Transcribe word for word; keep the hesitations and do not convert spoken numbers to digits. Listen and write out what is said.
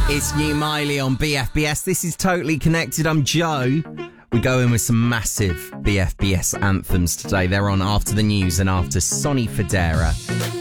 It's New Miley on B F B S. This is Totally Connected. I'm Joe. We go in with some massive B F B S anthems today. They're on after the news and after Sonny Fodera.